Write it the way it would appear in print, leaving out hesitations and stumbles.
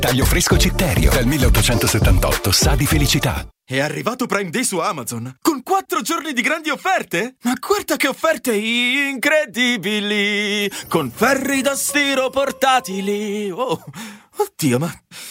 Taglio fresco Citterio, dal 1878, sa di felicità. È arrivato Prime Day su Amazon, con 4 giorni di grandi offerte? Ma guarda che offerte incredibili, con ferri da stiro portatili. Oh, oddio, ma